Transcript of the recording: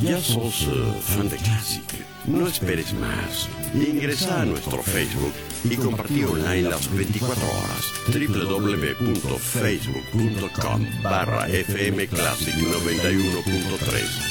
¿Ya sos fan de Classic? No esperes más. Ingresa a nuestro Facebook y compartí online las 24 horas. www.facebook.com/FM Classic 91.3